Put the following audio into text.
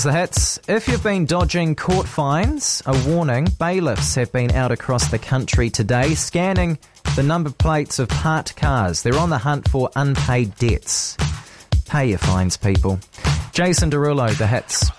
The hits. If you've been dodging court fines, a warning. Bailiffs have been out across the country today scanning the number plates of parked cars. They're on the hunt for unpaid debts. Pay your fines, people. Jason Derulo, the hits.